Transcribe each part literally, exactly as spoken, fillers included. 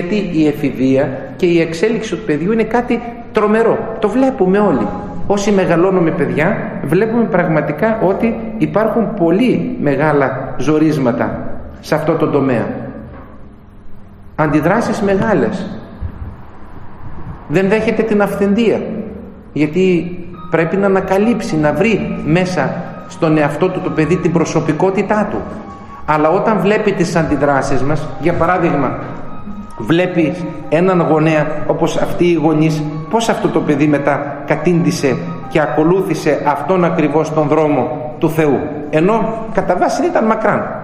Γιατί η εφηβεία και η εξέλιξη του παιδιού είναι κάτι τρομερό. Το βλέπουμε όλοι. Όσοι μεγαλώνουμε παιδιά, βλέπουμε πραγματικά ότι υπάρχουν πολύ μεγάλα ζορίσματα σε αυτό το τομέα. Αντιδράσεις μεγάλες. Δεν δέχεται την αυθεντία, γιατί πρέπει να ανακαλύψει, να βρει μέσα στον εαυτό του το παιδί την προσωπικότητά του. Αλλά όταν βλέπει τις αντιδράσεις μας, για παράδειγμα, βλέπει έναν γονέα όπως αυτοί οι γονείς, πώς αυτό το παιδί μετά κατήντησε και ακολούθησε αυτόν ακριβώς τον δρόμο του Θεού, ενώ κατά βάση ήταν μακράν.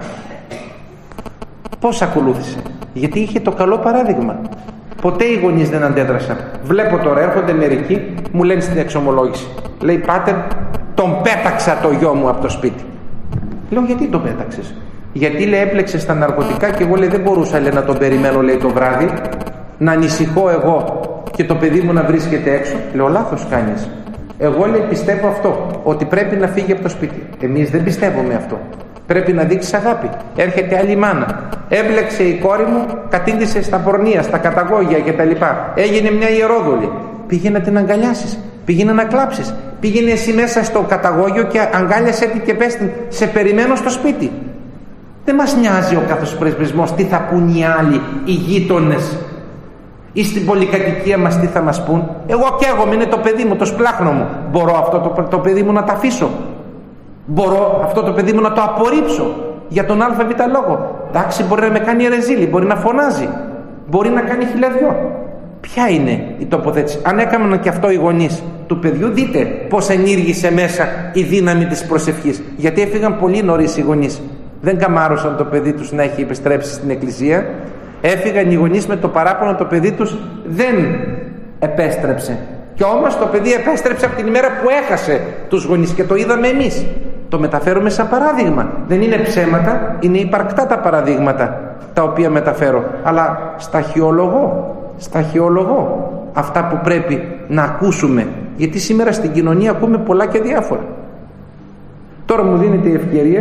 Πώς ακολούθησε? Γιατί είχε το καλό παράδειγμα. Ποτέ οι γονείς δεν αντέδρασαν. Βλέπω τώρα, έρχονται μερικοί, μου λένε στην εξομολόγηση, λέει, πάτερ, τον πέταξα το γιο μου από το σπίτι. Λέω, γιατί τον πέταξες? Γιατί, λέει, έπλεξε στα ναρκωτικά και εγώ, λέει, δεν μπορούσα, λέει, να τον περιμένω, λέει, το βράδυ, να ανησυχώ εγώ και το παιδί μου να βρίσκεται έξω. Λέω, λάθος κάνεις. Εγώ, λέει, πιστεύω αυτό, ότι πρέπει να φύγει από το σπίτι. Εμείς δεν πιστεύουμε αυτό. Πρέπει να δείξεις αγάπη. Έρχεται άλλη μάνα. Έμπλεξε η κόρη μου, κατήντησε στα πορνεία, στα καταγόγια κτλ. Έγινε μια ιερόδουλη. Πήγαινε να την αγκαλιάσεις. Πήγαινε να κλάψεις. Πήγαινε εσύ μέσα στο καταγόγιο και αγκάλιασέ την και πες την, σε περιμένω στο σπίτι. Δεν μας νοιάζει ο καθοσπρεσβισμός τι θα πούν οι άλλοι, οι γείτονες, ή στην πολυκατοικία μας τι θα μας πούν. Εγώ καίγομαι, είναι το παιδί μου, το σπλάχνο μου. Μπορώ αυτό το, το παιδί μου να το αφήσω? Μπορώ αυτό το παιδί μου να το απορρίψω για τον ΑΒ λόγο? Εντάξει, μπορεί να με κάνει ερεζήλη, μπορεί να φωνάζει, μπορεί να κάνει χιλιαδιό. Ποια είναι η τοποθέτηση? Αν έκαναν και αυτό οι γονείς του παιδιού, δείτε πως ενήργησε μέσα η δύναμη της προσευχής. Γιατί έφυγαν πολύ νωρίς οι γονείς. Δεν καμάρωσαν το παιδί τους να έχει επιστρέψει στην εκκλησία. Έφυγαν οι γονείς με το παράπονο το παιδί τους δεν επέστρεψε. Και όμως το παιδί επέστρεψε από την ημέρα που έχασε τους γονείς και το είδαμε εμείς. Το μεταφέρουμε σαν παράδειγμα. Δεν είναι ψέματα, είναι υπαρκτά τα παραδείγματα τα οποία μεταφέρω. Αλλά σταχυολογώ, σταχυολογώ αυτά που πρέπει να ακούσουμε. Γιατί σήμερα στην κοινωνία ακούμε πολλά και διάφορα. Τώρα μου δίνεται η ευκαιρία.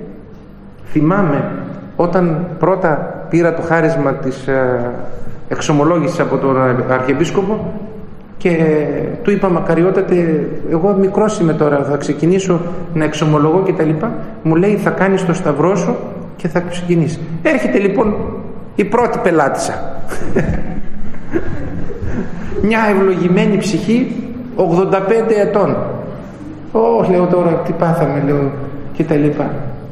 Θυμάμαι όταν πρώτα πήρα το χάρισμα της ε, εξομολόγησης από τον Αρχιεπίσκοπο και του είπα, μακαριότατε, εγώ μικρός είμαι τώρα, θα ξεκινήσω να εξομολογώ και τα λοιπά. Μου λέει, θα κάνεις το σταυρό σου και θα ξεκινήσεις. Έρχεται λοιπόν η πρώτη πελάτησα. Μια ευλογημένη ψυχή, ογδόντα πέντε ετών. Ω, λέω τώρα, τι πάθαμε, λέω, και τα λοιπά.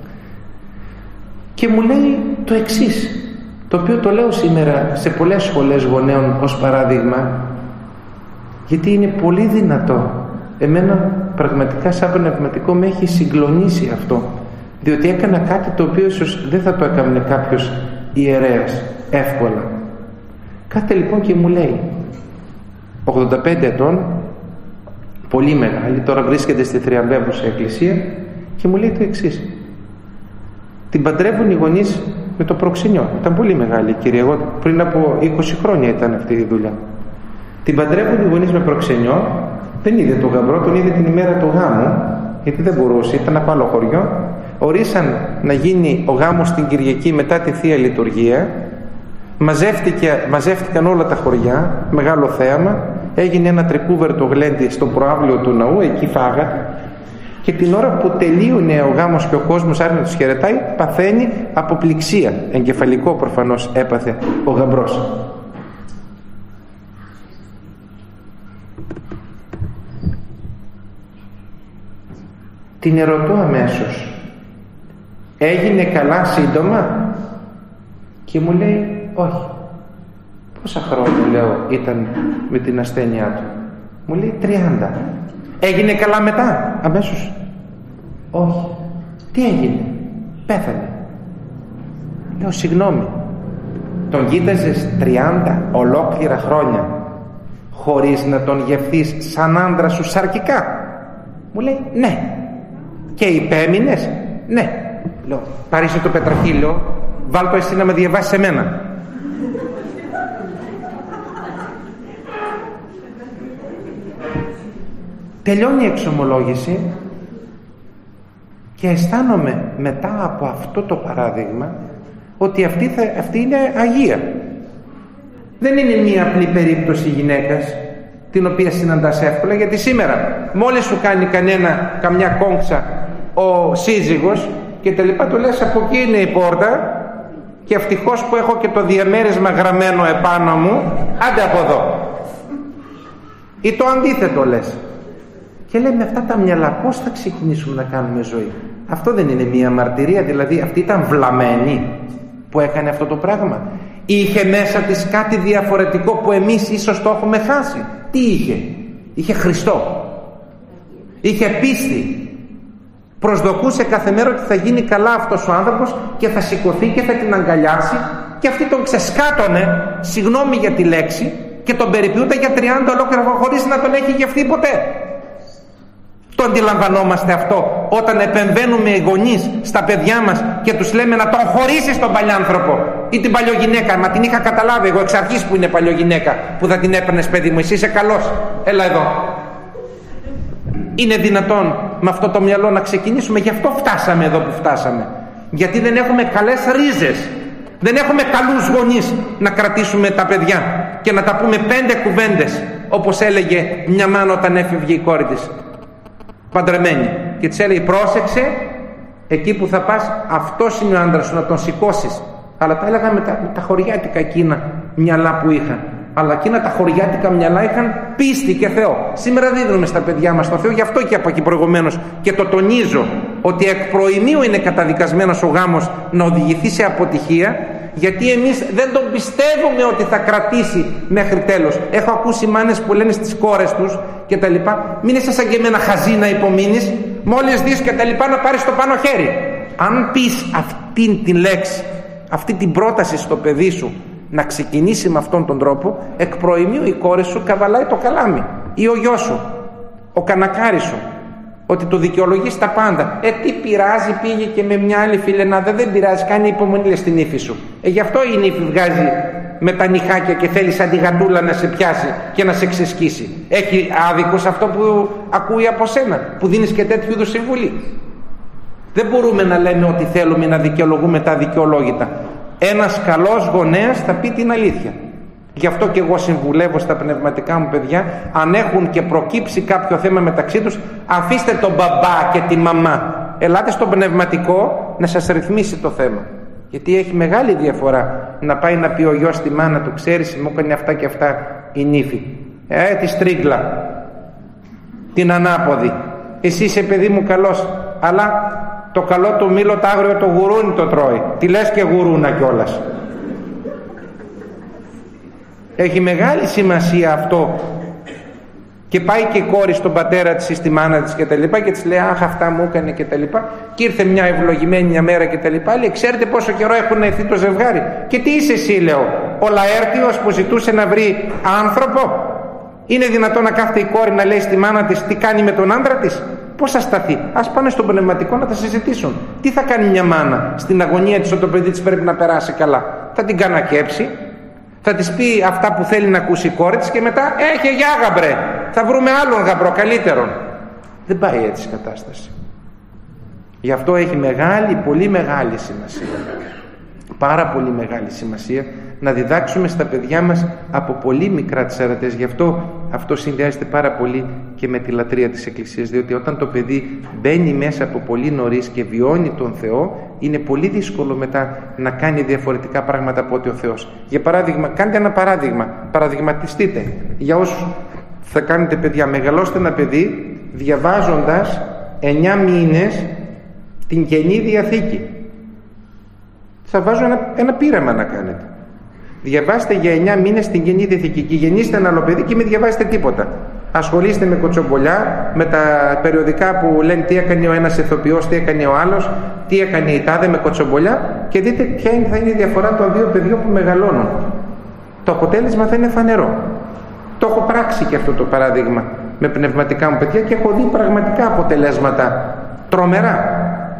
Και μου λέει το εξής, το οποίο το λέω σήμερα σε πολλές σχολές γονέων ως παράδειγμα, γιατί είναι πολύ δυνατό. Εμένα πραγματικά σαν πνευματικό με έχει συγκλονίσει αυτό, διότι έκανα κάτι το οποίο ίσως δεν θα το έκανε κάποιος ιερέας εύκολα. Κάτε λοιπόν και μου λέει, ογδόντα πέντε ετών, πολύ μεγάλη, τώρα βρίσκεται στη θριαμβεύουσα εκκλησία, και μου λέει το εξής. Την παντρεύουν οι γονείς με το προξενιό. Ήταν πολύ μεγάλη η κυρία. Εγώ πριν από είκοσι χρόνια ήταν αυτή η δουλειά. Την παντρεύουν οι γονείς με προξενιό. Δεν είδε τον γαμπρό, τον είδε την ημέρα του γάμου, γιατί δεν μπορούσε, ήταν από άλλο χωριό. Ορίσαν να γίνει ο γάμος την Κυριακή μετά τη Θεία Λειτουργία. Μαζεύτηκε, μαζεύτηκαν όλα τα χωριά, μεγάλο θέαμα. Έγινε ένα τρικούβερτο γλέντι στο προάβλιο του ναού, εκεί φάγατε. Και την ώρα που τελείωνε ο γάμος και ο κόσμος άρχισε να τους χαιρετάει, παθαίνει αποπληξία. Εγκεφαλικό προφανώς έπαθε ο γαμπρός. Την ερωτώ αμέσως, έγινε καλά σύντομα? Και μου λέει όχι. Πόσα χρόνια, λέω, ήταν με την ασθένειά του? Μου λέει τριάντα. Έγινε καλά μετά? Αμέσως όχι. Τι έγινε? Πέθανε. Λέω συγγνώμη, τον κοίταζες τριάντα ολόκληρα χρόνια χωρίς να τον γευθείς σαν άντρα σου σαρκικά? Μου λέει ναι. Και υπέμεινες? Ναι. Λέω πάρεις το πετραχύλιο, βάλ' το εσύ να με διαβάσεις εμένα. Τελειώνει η εξομολόγηση και αισθάνομαι μετά από αυτό το παράδειγμα ότι αυτή, θα, αυτή είναι Αγία. Δεν είναι μία απλή περίπτωση γυναίκας την οποία συναντάς εύκολα, γιατί σήμερα μόλις σου κάνει κανένα, καμιά κόμψα ο σύζυγος και τελικά του λες από εκεί είναι η πόρτα και ευτυχώς που έχω και το διαμέρισμα γραμμένο επάνω μου, άντε από εδώ. Ή το αντίθετο λες. Και λέει, με αυτά τα μυαλά πώς θα ξεκινήσουμε να κάνουμε ζωή? Αυτό δεν είναι μία μαρτυρία? Δηλαδή αυτή ήταν βλαμμένη που έκανε αυτό το πράγμα? Είχε μέσα της κάτι διαφορετικό που εμείς ίσως το έχουμε χάσει? Τι είχε? Είχε Χριστό, είχε πίστη, προσδοκούσε κάθε μέρα ότι θα γίνει καλά αυτός ο άνθρωπος και θα σηκωθεί και θα την αγκαλιάσει, και αυτή τον ξεσκάτωνε, συγγνώμη για τη λέξη, και τον περιποιούταν για τριάντα ολόκληρα χωρίς να τον έχει γευθεί ποτέ. Το αντιλαμβανόμαστε αυτό όταν επεμβαίνουμε οι γονείς στα παιδιά μας και τους λέμε να τον χωρίσεις τον παλιάνθρωπο ή την παλιογυναίκα? Μα την είχα καταλάβει εγώ εξ αρχής που είναι παλιογυναίκα, που θα την έπαιρνες, παιδί μου, εσύ είσαι καλός, έλα εδώ. Είναι δυνατόν με αυτό το μυαλό να ξεκινήσουμε? Γι' αυτό φτάσαμε εδώ που φτάσαμε, γιατί δεν έχουμε καλές ρίζες, δεν έχουμε καλούς γονείς να κρατήσουμε τα παιδιά και να τα πούμε πέντε κουβέντες, όπως έλεγε μια μάνα όταν έφευγε η κόρη της παντρεμένη και της έλεγε, πρόσεξε, εκεί που θα πας αυτός είναι ο άντρας σου, να τον σηκώσεις. Αλλά τα έλεγα με τα, με τα χωριάτικα εκείνα μυαλά που είχαν, αλλά εκείνα τα χωριάτικα μυαλά είχαν πίστη και Θεό. Σήμερα δίνουμε στα παιδιά μας τον Θεό, γι' αυτό και από εκεί προηγουμένως και το τονίζω ότι εκ προημίου είναι καταδικασμένος ο γάμος να οδηγηθεί σε αποτυχία, γιατί εμείς δεν τον πιστεύουμε ότι θα κρατήσει μέχρι τέλος. Έχω ακούσει μάνες που λένε στις κόρες τους και τα λοιπά, μην είσαι σαν και εμένα χαζή να υπομείνεις, μόλις δεις και τα λοιπά να πάρεις το πάνω χέρι. Αν πεις αυτή την λέξη, αυτή την πρόταση στο παιδί σου να ξεκινήσει με αυτόν τον τρόπο, εκ προημίου η κόρη σου καβαλάει το καλάμι, ή ο γιος σου, ο κανακάρης σου, ότι το δικαιολογείς τα πάντα. Ε, τι πειράζει, πήγε και με μια άλλη φιλενάδα, δεν πειράζει, κάνει υπομονή, λες στην ύφη σου. Ε, γι' αυτό η νύφη βγάζει με τα νυχάκια και θέλει σαν τη γαντούλα να σε πιάσει και να σε ξεσκίσει. Έχει άδικο σε αυτό που ακούει από σένα, που δίνεις και τέτοιου είδους συμβουλή? Δεν μπορούμε να λέμε ότι θέλουμε να δικαιολογούμε τα δικαιολόγητα. Ένας καλός γονέας θα πει την αλήθεια. Γι' αυτό και εγώ συμβουλεύω στα πνευματικά μου παιδιά, αν έχουν και προκύψει κάποιο θέμα μεταξύ τους, αφήστε τον μπαμπά και τη μαμά, ελάτε στον πνευματικό να σας ρυθμίσει το θέμα. Γιατί έχει μεγάλη διαφορά να πάει να πει ο γιος στη μάνα του, ξέρεις, μου έκανε αυτά και αυτά η νύφη, ε, τη στρίγκλα, την ανάποδη, εσύ είσαι παιδί μου καλός, αλλά το καλό του μήλο το άγριο το γουρούνι το τρώει, τι λες και γουρούνα κιόλας. Έχει μεγάλη σημασία αυτό. Και πάει και η κόρη στον πατέρα της ή στη μάνα της και τα λοιπά και της λέει, αχ, αυτά μου έκανε και τα λοιπά, και ήρθε μια ευλογημένη μια μέρα και τα λοιπά, λέει, ξέρετε πόσο καιρό έχουν έρθει το ζευγάρι? Και τι είσαι εσύ, λέω, ο Λαέρτιος που ζητούσε να βρει άνθρωπο? Είναι δυνατόν να κάθεται η κόρη να λέει στη μάνα της τι κάνει με τον άντρα της? Πώς θα σταθεί? Ας πάνε στον πνευματικό να τα συζητήσουν. Τι θα κάνει μια μάνα στην αγωνία της ότι το παιδί της πρέπει να περάσει καλά? Θα την κανακέψει, θα της πει αυτά που θέλει να ακούσει η κόρη της και μετά έχει για γαμπρέ, θα βρούμε άλλον γαμπρό καλύτερον. Δεν πάει έτσι η κατάσταση. Γι' αυτό έχει μεγάλη, πολύ μεγάλη σημασία, πάρα πολύ μεγάλη σημασία να διδάξουμε στα παιδιά μας από πολύ μικρά τις αρατές. Γι' αυτό αυτό συνδυάζεται πάρα πολύ και με τη λατρεία της Εκκλησίας, διότι όταν το παιδί μπαίνει μέσα από πολύ νωρίς και βιώνει τον Θεό, είναι πολύ δύσκολο μετά να κάνει διαφορετικά πράγματα από ό,τι ο Θεός. Για παράδειγμα, κάντε ένα παράδειγμα, παραδειγματιστείτε για όσους θα κάνετε παιδιά. Μεγαλώστε ένα παιδί διαβάζοντας εννιά μήνες την Καινή Διαθήκη. Θα βάζω ένα, ένα πείραμα να κάνετε. Διαβάστε για εννιά μήνες την Καινή Διαθήκη και γεννήστε ένα άλλο παιδί και μην διαβάσετε τίποτα. Ασχολείστε με κοτσομπολιά, με τα περιοδικά που λένε τι έκανε ο ένας ηθοποιός, τι έκανε ο άλλος, τι έκανε η τάδε με κοτσομπολιά, και δείτε ποια είναι, θα είναι η διαφορά των δύο παιδιών που μεγαλώνουν. Το αποτέλεσμα θα είναι φανερό. Το έχω πράξει και αυτό το παράδειγμα με πνευματικά μου παιδιά και έχω δει πραγματικά αποτελέσματα τρομερά.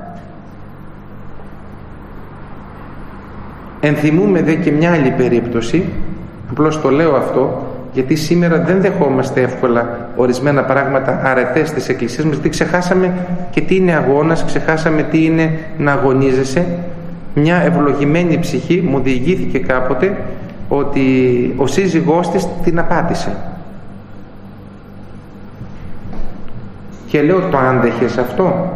Ενθυμούμε δε και μια άλλη περίπτωση, απλώς το λέω αυτό γιατί σήμερα δεν δεχόμαστε εύκολα ορισμένα πράγματα αρετές της Εκκλησίας μας, γιατί ξεχάσαμε και τι είναι αγώνας, ξεχάσαμε τι είναι να αγωνίζεσαι. Μια ευλογημένη ψυχή μου διηγήθηκε κάποτε ότι ο σύζυγός της την απάτησε. Και λέω, το άντεχες αυτό?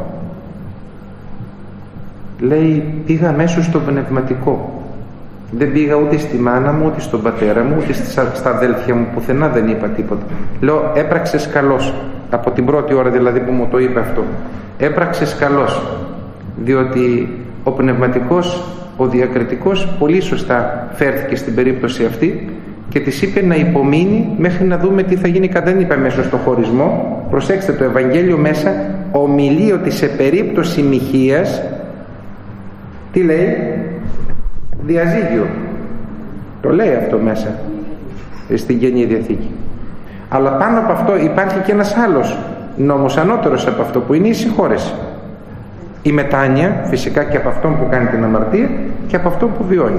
Λέει, πήγα αμέσως στο πνευματικό. Δεν πήγα ούτε στη μάνα μου, ούτε στον πατέρα μου, ούτε στα αδέλφια μου, πουθενά δεν είπα τίποτα. Λέω, έπραξες καλώς. Από την πρώτη ώρα δηλαδή που μου το είπε αυτό, έπραξες καλώς, διότι ο πνευματικός, ο διακριτικός πολύ σωστά φέρθηκε στην περίπτωση αυτή και της είπε να υπομείνει μέχρι να δούμε τι θα γίνει. Δεν είπε μέσα στο χωρισμό. Προσέξτε, το Ευαγγέλιο μέσα ομιλεί ότι σε περίπτωση μοιχείας, τι λέει? Διαζύγιο. Το λέει αυτό μέσα στην Καινή Διαθήκη. Αλλά πάνω από αυτό υπάρχει και ένας άλλος νόμος ανώτερος από αυτό, που είναι η συγχώρεση. Η μετάνοια, φυσικά, και από αυτόν που κάνει την αμαρτία και από αυτόν που βιώνει.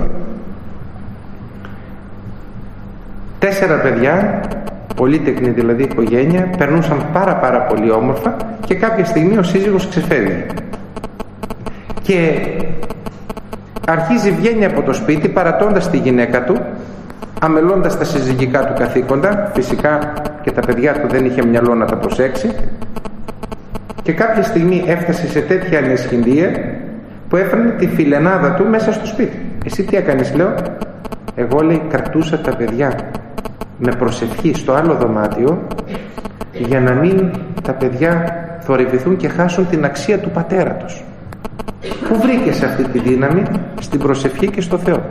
Τέσσερα παιδιά, πολύτεκνη δηλαδή οικογένεια, περνούσαν πάρα πάρα πολύ όμορφα και κάποια στιγμή ο σύζυγος ξεφεύγει. Και αρχίζει, βγαίνει από το σπίτι παρατώντας τη γυναίκα του, αμελώντας τα συζυγικά του καθήκοντα, φυσικά και τα παιδιά του δεν είχε μυαλό να τα προσέξει, και κάποια στιγμή έφτασε σε τέτοια αναισχυνδία που έφερνε τη φιλενάδα του μέσα στο σπίτι. Εσύ τι έκανες? Λέω, εγώ, λέει, κρατούσα τα παιδιά με προσευχή στο άλλο δωμάτιο για να μην τα παιδιά θορυβηθούν και χάσουν την αξία του πατέρα τους. Πού βρήκες αυτή τη δύναμη? Στην προσευχή και στο Θεό.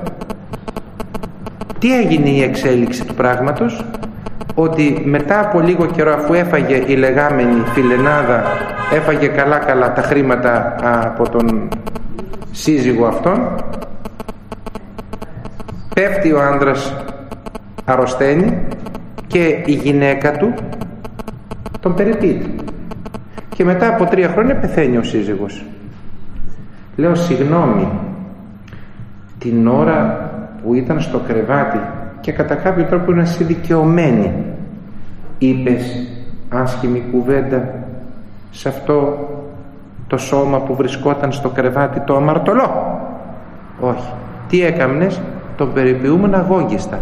Τι έγινε η εξέλιξη του πράγματος? Ότι μετά από λίγο καιρό, αφού έφαγε η λεγάμενη φιλενάδα, έφαγε καλά καλά τα χρήματα από τον σύζυγο αυτόν, πέφτει ο άντρας, αρρωσταίνει, και η γυναίκα του τον περιποιείται. Και μετά από τρία χρόνια πεθαίνει ο σύζυγος. Λέω, συγγνώμη, την ώρα που ήταν στο κρεβάτι και κατά κάποιο τρόπο είναι εσύ δικαιωμένη, είπες άσχημη κουβέντα σε αυτό το σώμα που βρισκόταν στο κρεβάτι, το αμαρτωλό? Όχι. Τι έκαμνες? Τον περιποιούμουν αγόγγιστα.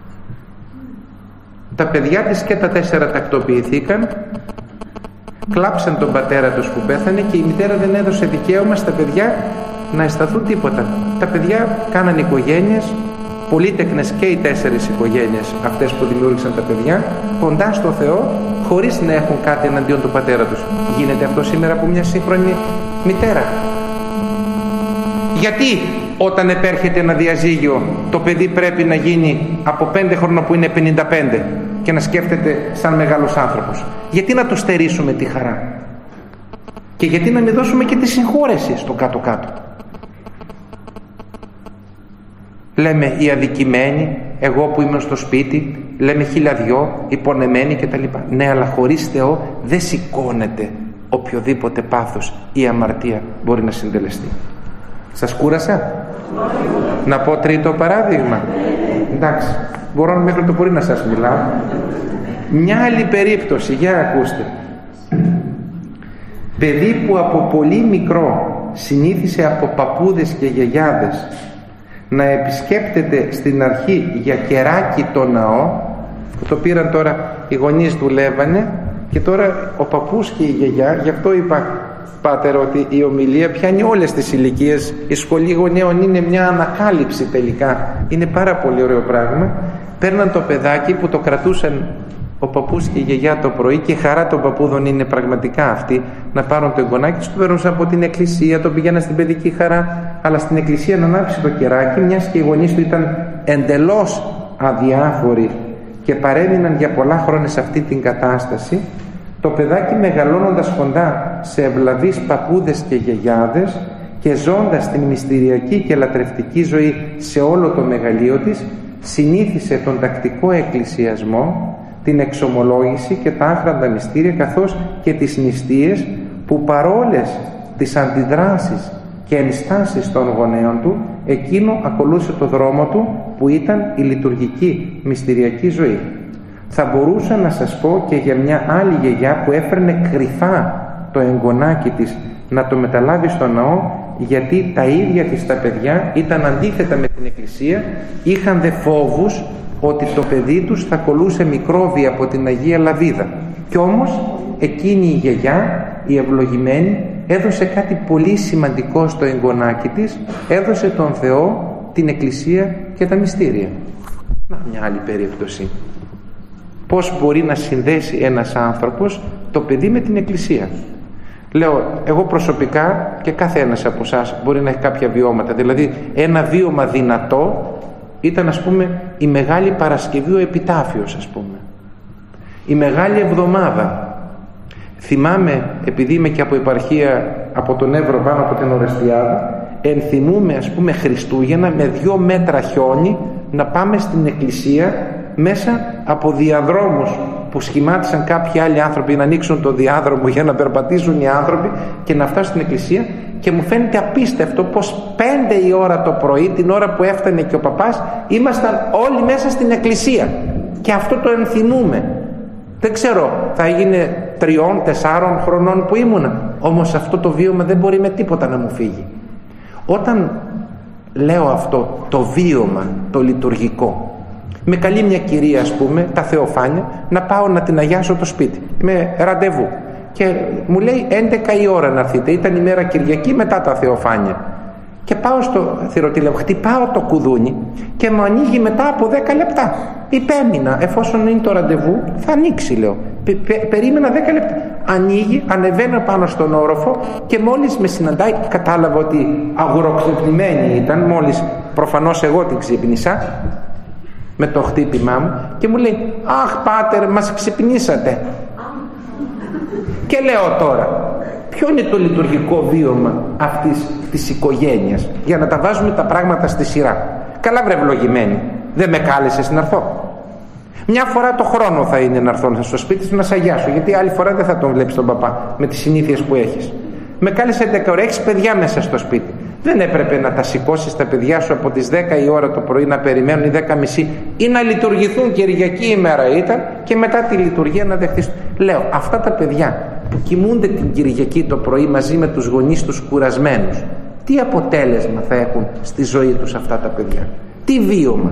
Τα παιδιά της και τα τέσσερα τακτοποιηθήκαν, κλάψαν τον πατέρα τους που πέθανε, και η μητέρα δεν έδωσε δικαίωμα στα παιδιά να αισθανθούν τίποτα. Τα παιδιά κάναν οικογένειες, πολύτεκνες και οι τέσσερις οικογένειες αυτές που δημιούργησαν τα παιδιά, κοντά στο Θεό, χωρίς να έχουν κάτι εναντίον του πατέρα τους. Γίνεται αυτό σήμερα από μια σύγχρονη μητέρα? Γιατί όταν επέρχεται ένα διαζύγιο το παιδί πρέπει να γίνει από πέντε χρόνια που είναι πενήντα πέντε και να σκέφτεται σαν μεγάλος άνθρωπος? Γιατί να το στερήσουμε τη χαρά? Και γιατί να μην δώσουμε και τη συγχώρεση στο κάτω-κάτω? Λέμε οι αδικημένοι, εγώ που είμαι στο σπίτι, λέμε χιλιαδιό, οι πονεμένοι κτλ. Ναι, αλλά χωρίς Θεό δεν σηκώνεται οποιοδήποτε πάθος ή αμαρτία μπορεί να συντελεστεί. Σας κούρασα? Να πω τρίτο παράδειγμα? Εντάξει, μπορώ μέχρι το πρωί να σας μιλάω. Μια άλλη περίπτωση, για ακούστε. Παιδί που από πολύ μικρό συνήθισε από παππούδες και γιαγιάδες να επισκέπτεται στην αρχή για κεράκι το ναό, που το πήραν τώρα οι γονείς, δουλεύανε, και τώρα ο παππούς και η γιαγιά, γι' αυτό είπα, πάτερ, ότι η ομιλία πιάνει όλες τις ηλικίες. Η σχολή γονέων είναι μια ανακάλυψη τελικά, είναι πάρα πολύ ωραίο πράγμα. Παίρναν το παιδάκι που το κρατούσαν ο παππούς και η γιαγιά το πρωί, και χαρά των παππούδων είναι πραγματικά αυτή να πάρουν το εγγονάκι τους, το παίρνουν από την εκκλησία, το πηγαίναν στην παιδική χαρά, αλλά στην εκκλησία να ανάψει το κεράκι, μιας και οι γονείς του ήταν εντελώς αδιάφοροι και παρέμειναν για πολλά χρόνια σε αυτή την κατάσταση, το παιδάκι, μεγαλώνοντας κοντά σε ευλαβείς παππούδες και γιαγιάδες και ζώντας την μυστηριακή και λατρευτική ζωή σε όλο το μεγαλείο της, συνήθισε τον τακτικό εκκλησιασμό, την εξομολόγηση και τα άχραντα μυστήρια, καθώς και τις νηστείες, που παρόλες τις αντιδράσεις και ενστάσεις των γονέων του, εκείνο ακολούσε το δρόμο του που ήταν η λειτουργική μυστηριακή ζωή. Θα μπορούσα να σας πω και για μια άλλη γιαγιά που έφερνε κρυφά το εγγονάκι της να το μεταλάβει στο ναό, γιατί τα ίδια της τα παιδιά ήταν αντίθετα με την Εκκλησία, είχαν δε φόβους ότι το παιδί τους θα κολλούσε μικρόβια από την Αγία Λαβίδα. Κι όμως εκείνη η γιαγιά, η ευλογημένη, έδωσε κάτι πολύ σημαντικό στο εγγονάκι της, έδωσε τον Θεό, την Εκκλησία και τα μυστήρια. Να, μια άλλη περίπτωση. Πώς μπορεί να συνδέσει ένας άνθρωπος το παιδί με την Εκκλησία? Λέω, εγώ προσωπικά και κάθε ένας από εσάς μπορεί να έχει κάποια βιώματα. Δηλαδή ένα βίωμα δυνατό ήταν, ας πούμε, η Μεγάλη Παρασκευή, ο Επιτάφιος, ας πούμε, η Μεγάλη Εβδομάδα. Θυμάμαι, επειδή είμαι και από επαρχία, από τον Εύρο πάνω από την Ορεστιάδα, ενθυμούμε, ας πούμε, Χριστούγεννα με δυο μέτρα χιόνι να πάμε στην εκκλησία μέσα από διαδρόμους που σχημάτισαν κάποιοι άλλοι άνθρωποι, να ανοίξουν το διάδρομο για να περπατήσουν οι άνθρωποι και να φτάσουν στην εκκλησία. Και μου φαίνεται απίστευτο πως πέντε η ώρα το πρωί, την ώρα που έφτανε και ο παπάς, ήμασταν όλοι μέσα στην εκκλησία, και αυτό το ενθυμούμε. Δεν ξέρω, θα έγινε τριών, τεσσάρων χρονών που ήμουνα, όμως αυτό το βίωμα δεν μπορεί με τίποτα να μου φύγει. Όταν λέω αυτό το βίωμα, το λειτουργικό, με καλεί μια κυρία, ας πούμε, τα Θεοφάνια, να πάω να την αγιάσω το σπίτι με ραντεβού, και μου λέει έντεκα η ώρα να έρθετε, ήταν η μέρα Κυριακή μετά τα Θεοφάνια, και πάω στο θηροτήλευο, χτυπάω το κουδούνι και μου ανοίγει μετά από δέκα λεπτά. Υπέμεινα, εφόσον είναι το ραντεβού θα ανοίξει, λέω. Πε, πε, περίμενα δέκα λεπτά. Ανοίγει, ανεβαίνω πάνω στον όροφο και μόλις με συναντάει, κατάλαβα ότι αγουροξυπνημένη ήταν, μόλις προφανώς εγώ την ξύπνησα με το χτύπημά μου, και μου λέει, αχ πάτερ, μας ξυπνήσατε. Και λέω τώρα, ποιο είναι το λειτουργικό βίωμα αυτής της οικογένειας, για να τα βάζουμε τα πράγματα στη σειρά? Καλά βρε ευλογημένη, δεν με κάλεσες να έρθω? Μια φορά το χρόνο θα είναι να έρθω στο σπίτι σου να σε αγιάσω, γιατί άλλη φορά δεν θα τον βλέπεις τον παπά με τις συνήθειες που έχεις. Με κάλεσε έντεκα ώρα, έχεις παιδιά μέσα στο σπίτι. Δεν έπρεπε να τα σηκώσεις τα παιδιά σου από τις δέκα η ώρα το πρωί να περιμένουν, ή δέκα και μισή, ή να λειτουργηθούν Κυριακή ημέρα ήταν, και μετά τη λειτουργία να δεχτείς? Λέω, αυτά τα παιδιά που κοιμούνται την Κυριακή το πρωί μαζί με τους γονείς τους κουρασμένους, τι αποτέλεσμα θα έχουν στη ζωή τους αυτά τα παιδιά? Τι βίωμα?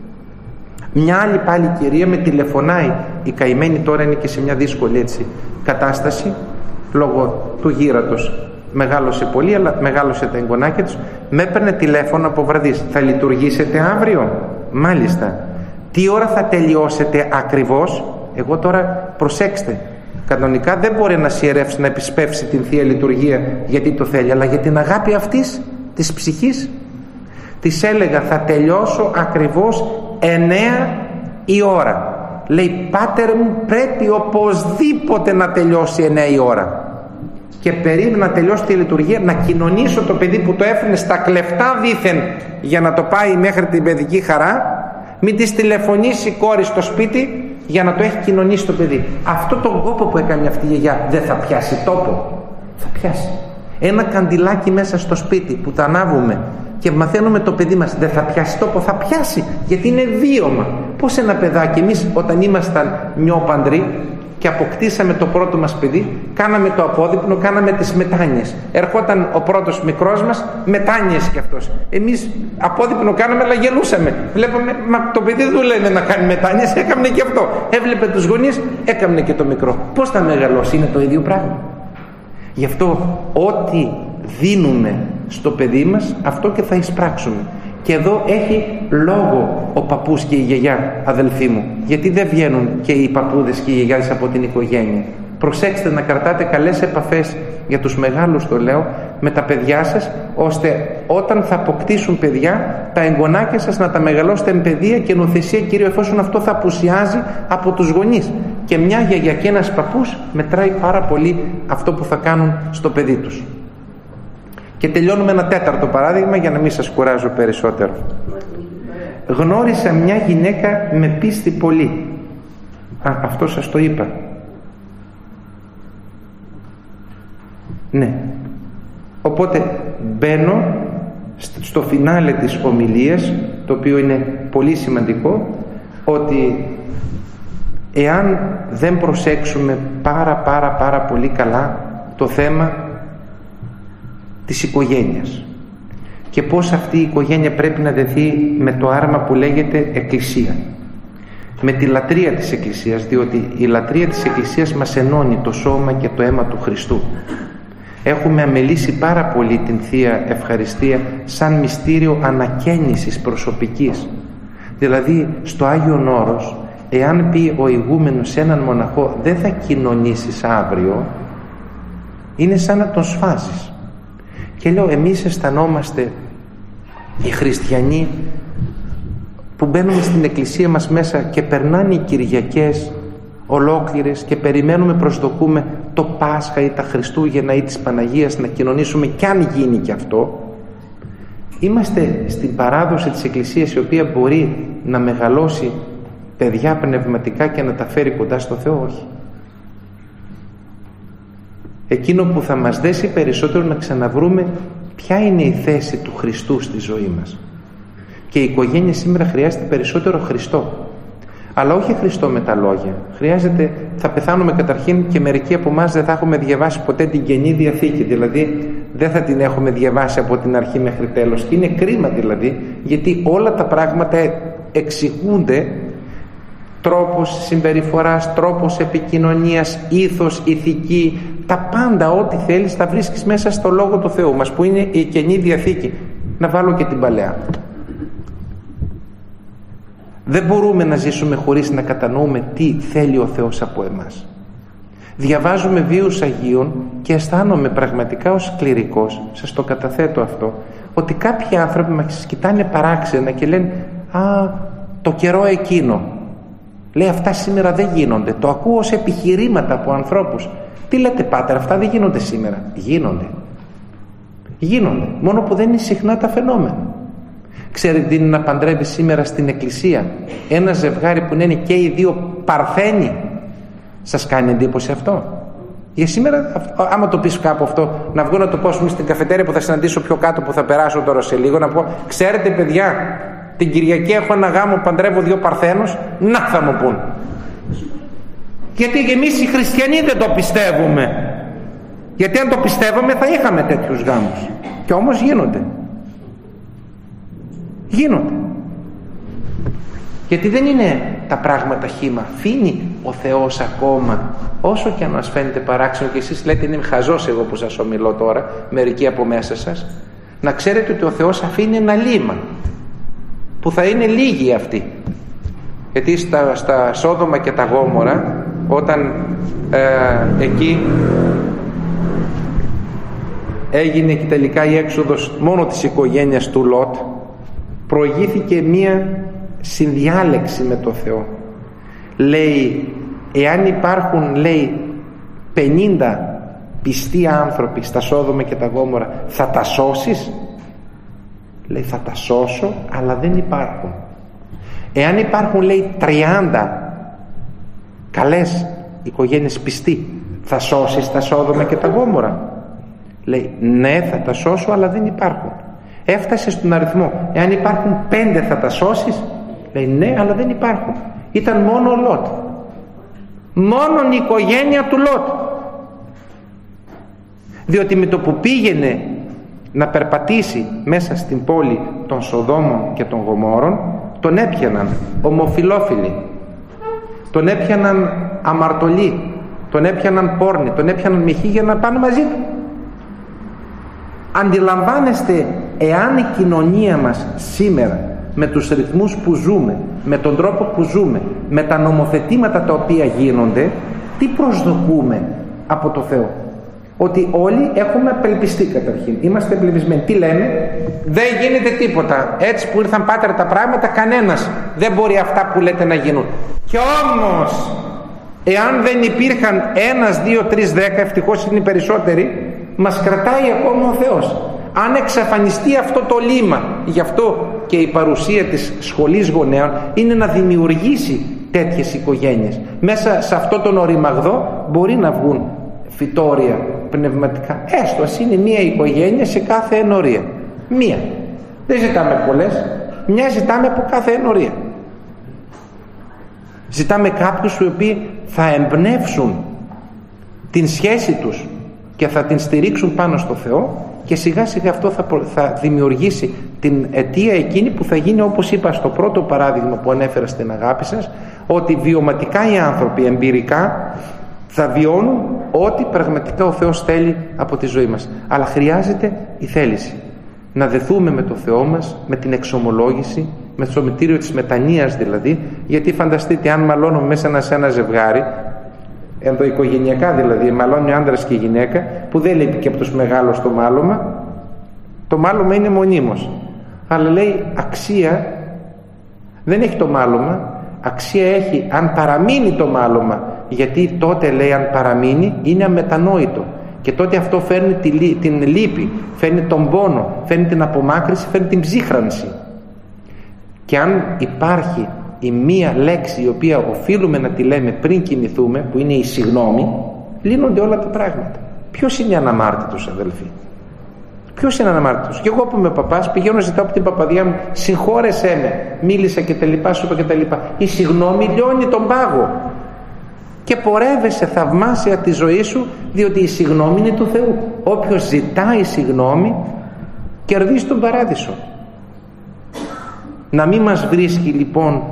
Μια άλλη πάλι κυρία με τηλεφωνάει, η καημένη τώρα είναι και σε μια δύσκολη έτσι κατάσταση λόγω του γύρατος, μεγάλωσε πολύ, αλλά μεγάλωσε τα εγγονάκια τους, με έπαιρνε τηλέφωνο από βραδείς, θα λειτουργήσετε αύριο? Μάλιστα. Τι ώρα θα τελειώσετε ακριβώς? Εγώ τώρα, προσέξτε, κανονικά δεν μπορεί να σιερεύσει, να επισπεύσει την Θεία Λειτουργία γιατί το θέλει, αλλά για την αγάπη αυτής της ψυχής της έλεγα, θα τελειώσω ακριβώς εννέα η ώρα. Λέει, πάτερ μου, πρέπει οπωσδήποτε να τελειώσει εννέα η ώρα. Και περίμενα να τελειώσει τη λειτουργία, να κοινωνήσω το παιδί που το έφερνε στα κλεφτά δήθεν για να το πάει μέχρι την παιδική χαρά, μην της τηλεφωνήσει η κόρη στο σπίτι για να το έχει κοινωνήσει το παιδί. Αυτό τον κόπο που έκανε αυτή η γιαγιά δεν θα πιάσει τόπο? Θα πιάσει. Ένα καντιλάκι μέσα στο σπίτι που τα ανάβουμε και μαθαίνουμε το παιδί μας, δεν θα πιάσει τόπο? Θα πιάσει, γιατί είναι βίωμα. Πώς ένα παιδάκι, εμείς όταν ήμασταν νιόπαντροι και αποκτήσαμε το πρώτο μας παιδί, κάναμε το απόδειπνο, κάναμε τις μετάνοιες. Ερχόταν ο πρώτος μικρός μας, μετάνοιες κι αυτός. Εμείς απόδειπνο κάναμε, αλλά γελούσαμε. Βλέπαμε, μα το παιδί δεν λένε να κάνει μετάνοιες, έκαμνε κι αυτό. Έβλεπε τους γονείς, έκαμνε και το μικρό. Πώς θα μεγαλώσει? Είναι το ίδιο πράγμα. Γι' αυτό ό,τι δίνουμε στο παιδί μας, αυτό και θα εισπράξουμε. Και εδώ έχει λόγο ο παππούς και η γιαγιά, αδελφοί μου, γιατί δεν βγαίνουν και οι παππούδες και οι γιαγιάδες από την οικογένεια. Προσέξτε να κρατάτε καλές επαφές, για τους μεγάλους το λέω, με τα παιδιά σας, ώστε όταν θα αποκτήσουν παιδιά, τα εγγονάκια σας να τα μεγαλώσετε με παιδεία και νοθεσία, κυρίως εφόσον αυτό θα απουσιάζει από τους γονείς. Και μια γιαγιά και ένας παππούς μετράει πάρα πολύ αυτό που θα κάνουν στο παιδί τους. Και τελειώνουμε ένα τέταρτο παράδειγμα για να μην σας κουράζω περισσότερο. Γνώρισα μια γυναίκα με πίστη πολύ. Α, αυτό σας το είπα. Ναι. Οπότε μπαίνω στο φινάλε της ομιλίας, το οποίο είναι πολύ σημαντικό, ότι εάν δεν προσέξουμε πάρα πάρα πάρα πολύ καλά το θέμα της οικογένειας και πώς αυτή η οικογένεια πρέπει να δεθεί με το άρμα που λέγεται Εκκλησία, με τη λατρεία της Εκκλησίας, διότι η λατρεία της Εκκλησίας μας ενώνει το σώμα και το αίμα του Χριστού. Έχουμε αμελήσει πάρα πολύ την Θεία Ευχαριστία σαν μυστήριο ανακαίνησης προσωπικής. Δηλαδή στο Άγιον Όρος, εάν πει ο ηγούμενος σε έναν μοναχό δεν θα κοινωνήσεις αύριο, είναι σαν να τον σφάσεις. Και λέω, εμείς αισθανόμαστε οι χριστιανοί που μπαίνουμε στην εκκλησία μας μέσα και περνάνε οι Κυριακές ολόκληρες και περιμένουμε, προσδοκούμε το Πάσχα ή τα Χριστούγεννα ή της Παναγίας να κοινωνήσουμε, κι αν γίνει και αυτό. Είμαστε στην παράδοση της Εκκλησίας, η οποία μπορεί να μεγαλώσει παιδιά πνευματικά και να τα φέρει κοντά στο Θεό? Όχι. Εκείνο που θα μας δέσει περισσότερο να ξαναβρούμε ποια είναι η θέση του Χριστού στη ζωή μας. Και η οικογένεια σήμερα χρειάζεται περισσότερο Χριστό. Αλλά όχι Χριστό με τα λόγια. Χρειάζεται, θα πεθάνουμε καταρχήν και μερικοί από εμάς δεν θα έχουμε διαβάσει ποτέ την Καινή Διαθήκη. Δηλαδή δεν θα την έχουμε διαβάσει από την αρχή μέχρι τέλος. Και είναι κρίμα δηλαδή, γιατί όλα τα πράγματα εξηγούνται, τρόπος συμπεριφοράς, τρόπος επικοινωνίας, ήθος, ηθική, τα πάντα, ό,τι θέλεις θα βρίσκεις μέσα στο Λόγο του Θεού μας, που είναι η Καινή Διαθήκη. Να βάλω και την Παλαιά. Δεν μπορούμε να ζήσουμε χωρίς να κατανοούμε τι θέλει ο Θεός από εμάς. Διαβάζουμε βίους Αγίων και αισθάνομαι πραγματικά ως κληρικός, σας το καταθέτω αυτό, ότι κάποιοι άνθρωποι μας κοιτάνε παράξενα και λένε «Α, το καιρό εκείνο». Λέει, αυτά σήμερα δεν γίνονται. Το ακούω ως επιχειρήματα από ανθρώπους. Τι λέτε πάτερ, αυτά δεν γίνονται σήμερα? Γίνονται. Γίνονται. Μόνο που δεν είναι συχνά τα φαινόμενα. Ξέρετε τι είναι να παντρεύει σήμερα στην εκκλησία ένα ζευγάρι που είναι και οι δύο παρθένοι? Σας κάνει εντύπωση αυτό? Για σήμερα, άμα το πεις κάπου αυτό, να βγω να το πω στην καφετέρια που θα συναντήσω πιο κάτω, που θα περάσω τώρα σε λίγο, να πω, ξέρετε παιδιά, την Κυριακή έχω ένα γάμο, παντρεύω δύο παρθένους. Να, θα μου πούν. Γιατί εμείς οι χριστιανοί δεν το πιστεύουμε. Γιατί αν το πιστεύαμε θα είχαμε τέτοιους γάμους. Και όμως γίνονται. Γίνονται. Γιατί δεν είναι τα πράγματα χύμα. Αφήνει ο Θεός ακόμα, όσο και αν μας φαίνεται παράξενο και εσείς λέτε είναι χαζός εγώ που σας ομιλώ τώρα, μερικοί από μέσα σας, να ξέρετε ότι ο Θεός αφήνει ένα λίμα που θα είναι λίγοι αυτοί. Γιατί στα, στα Σόδομα και τα Γόμορα, όταν ε, εκεί έγινε και τελικά η έξοδος μόνο της οικογένειας του Λότ, προηγήθηκε μία συνδιάλεξη με το Θεό. Λέει, εάν υπάρχουν, λέει, πενήντα πιστοί άνθρωποι στα Σόδομα και τα Γόμορα, θα τα σώσεις? Λέει, θα τα σώσω, αλλά δεν υπάρχουν. Εάν υπάρχουν, λέει, τριάντα καλές οικογένειες πιστοί, θα σώσεις τα Σόδομα και τα Γόμορα? Λέει, ναι, θα τα σώσω, αλλά δεν υπάρχουν. Έφτασε στον αριθμό, εάν υπάρχουν πέντε θα τα σώσεις? Λέει, ναι, αλλά δεν υπάρχουν. Ήταν μόνο ο Λότ. Μόνον η οικογένεια του Λότ. Διότι με το που πήγαινε να περπατήσει μέσα στην πόλη των Σοδόμων και των Γομόρων, τον έπιαναν ομοφυλόφιλοι, τον έπιαναν αμαρτωλοί, τον έπιαναν πόρνοι, τον έπιαναν μοιχοί για να πάνε μαζί του. Αντιλαμβάνεστε, εάν η κοινωνία μας σήμερα, με τους ρυθμούς που ζούμε, με τον τρόπο που ζούμε, με τα νομοθετήματα τα οποία γίνονται, τι προσδοκούμε από το Θεό? Ότι όλοι έχουμε απελπιστεί καταρχήν. Είμαστε απελπισμένοι. Τι λέμε? Δεν γίνεται τίποτα. Έτσι που ήρθαν πάτερ τα πράγματα, κανένας δεν μπορεί αυτά που λέτε να γίνουν. Κι όμως, εάν δεν υπήρχαν ένας, δύο, τρεις, δέκα, ευτυχώς είναι οι περισσότεροι, μας κρατάει ακόμα ο Θεός. Αν εξαφανιστεί αυτό το λίμα, γι' αυτό και η παρουσία της σχολής γονέων είναι να δημιουργήσει τέτοιες οικογένειες. Μέσα σε αυτό τον οριμαγδό μπορεί να βγουν φυτόρια πνευματικά. Έστω ας είναι μία οικογένεια σε κάθε ενορία. Μία. Δεν ζητάμε πολλές. Μια ζητάμε από κάθε ενορία. Ζητάμε κάποιους οι οποίοι θα εμπνεύσουν την σχέση τους και θα την στηρίξουν πάνω στο Θεό και σιγά σιγά αυτό θα, θα δημιουργήσει την αιτία εκείνη που θα γίνει, όπως είπα στο πρώτο παράδειγμα που ανέφερα στην αγάπη σας, ότι βιωματικά οι άνθρωποι εμπειρικά θα βιώνουν ό,τι πραγματικά ο Θεός θέλει από τη ζωή μας. Αλλά χρειάζεται η θέληση. Να δεθούμε με το Θεό μας, με την εξομολόγηση, με το σωμητήριο της μετανοίας δηλαδή, γιατί φανταστείτε αν μαλώνουμε μέσα σε ένα ζευγάρι, ενδοοικογενειακά δηλαδή, μαλώνει ο άντρας και η γυναίκα, που δεν λείπει και από τους μεγάλους το μάλωμα, το μάλωμα είναι μονίμως. Αλλά λέει αξία δεν έχει το μάλωμα, αξία έχει αν παραμείνει το μάλωμα, γιατί τότε λέει αν παραμείνει είναι αμετανόητο και τότε αυτό φέρνει την λύπη, φέρνει τον πόνο, φέρνει την απομάκρυνση, φέρνει την ψύχρανση. Και αν υπάρχει η μία λέξη η οποία οφείλουμε να τη λέμε πριν κοιμηθούμε, που είναι η συγγνώμη, λύνονται όλα τα πράγματα. Ποιος είναι αναμάρτητος, αδελφοί? Ποιος είναι αναμάρτητος? Και εγώ που είμαι παπάς πηγαίνω, ζητάω από την παπαδιά μου, συγχώρεσέ με, μίλησα και τα λοιπά, σου είπα και τα λοιπά. Η συγγνώμη λιώνει τον πάγο και πορεύεσαι θαυμάσια τη ζωή σου, διότι η συγγνώμη είναι του Θεού. Όποιος ζητάει συγγνώμη κερδίζει τον παράδεισο. Να μην μας βρίσκει λοιπόν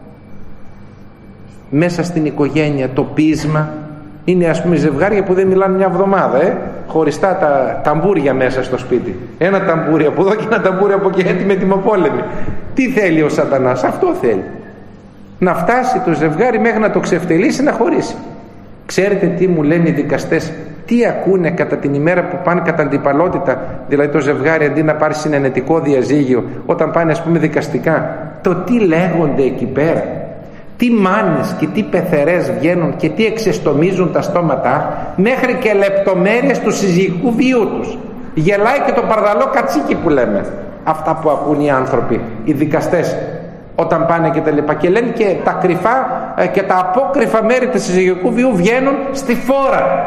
μέσα στην οικογένεια το πείσμα. Είναι ας πούμε ζευγάρια που δεν μιλάνε μια εβδομάδα, ε? χωριστά τα ταμπούρια μέσα στο σπίτι. Ένα ταμπούρι από εδώ και ένα ταμπούρι από εκεί, έτοιμοι έτοιμοπόλεμοι. Τι θέλει ο σατανάς? Αυτό θέλει. Να φτάσει το ζευγάρι μέχρι να το ξεφτελίσει, να χωρίσει. Ξέρετε τι μου λένε οι δικαστές? Τι ακούνε κατά την ημέρα που πάνε κατά αντιπαλότητα, δηλαδή το ζευγάρι αντί να πάρει συνενετικό διαζύγιο, όταν πάνε ας πούμε δικαστικά, το τι λέγονται εκεί πέρα, τι μάνες και τι πεθερές βγαίνουν και τι εξεστομίζουν τα στόματα, μέχρι και λεπτομέρειες του συζυγικού βίου τους. Γελάει και το παρδαλό κατσίκι που λέμε, αυτά που ακούν οι άνθρωποι, οι δικαστές όταν πάνε και τα λοιπά, και λένε και τα κρυφά και τα απόκρυφα μέρη του συζυγικού βίου βγαίνουν στη φόρα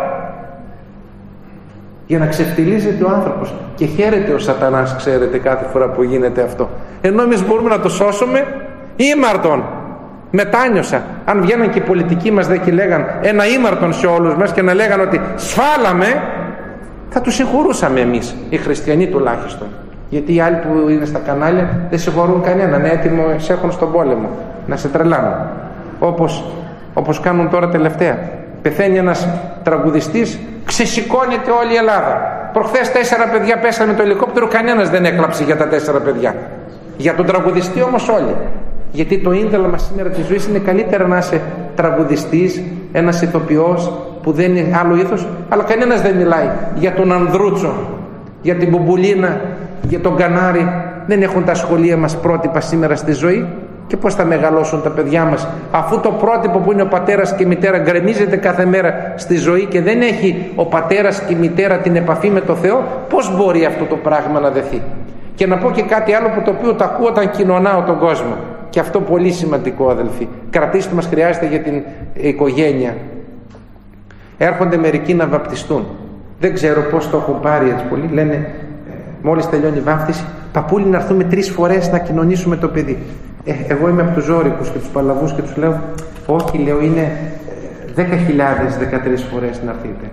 για να ξεφτιλίζεται ο άνθρωπος. Και χαίρεται ο σατανάς, ξέρετε, κάθε φορά που γίνεται αυτό, ενώ εμείς μπορούμε να το σώσουμε ήμαρτον. Μετάνιωσα αν βγαίναν και οι πολιτικοί μας δε και λέγαν ένα ήμαρτον σε όλους μας και να λέγαν ότι σφάλαμε, θα τους συγχωρούσαμε εμείς οι χριστιανοί τουλάχιστον. Γιατί οι άλλοι που είναι στα κανάλια δεν συγχωρούν κανέναν, έτοιμο σε έχουν στον πόλεμο να σε τρελάνουν, όπως, όπως κάνουν τώρα τελευταία. Πεθαίνει ένας τραγουδιστής, ξεσηκώνεται όλη η Ελλάδα. Προχθές τέσσερα παιδιά πέσανε με το ελικόπτερο, κανένας δεν έκλαψε για τα τέσσερα παιδιά. Για τον τραγουδιστή όμως όλοι. Γιατί το ίνταλμα σήμερα της ζωής είναι καλύτερα να είσαι τραγουδιστής, ένας ηθοποιός που δεν είναι άλλο ήθος, αλλά κανένας δεν μιλάει για τον Ανδρούτσο, για την Μπουμπουλίνα, για τον Κανάρη. Δεν έχουν τα σχολεία μας πρότυπα σήμερα στη ζωή. Και πώς θα μεγαλώσουν τα παιδιά μας, αφού το πρότυπο που είναι ο πατέρας και η μητέρα γκρεμίζεται κάθε μέρα στη ζωή και δεν έχει ο πατέρας και η μητέρα την επαφή με το Θεό? Πώς μπορεί αυτό το πράγμα να δεθεί? Και να πω και κάτι άλλο που το οποίο το ακούω όταν κοινωνάω τον κόσμο, και αυτό πολύ σημαντικό, αδελφοί, κρατήστε μας, χρειάζεται για την οικογένεια. Έρχονται μερικοί να βαπτιστούν, δεν ξέρω πώς το έχουν πάρει έτσι πολύ, λένε μόλις τελειώνει η βάφτιση, παππούλη να έρθουμε τρεις φορές να κοινωνήσουμε το παιδί. Ε, εγώ είμαι από τους ζώρικους και τους παλαβούς και τους λέω όχι, λέω, είναι δέκα χιλιάδες δεκατρείς φορές να έρθετε.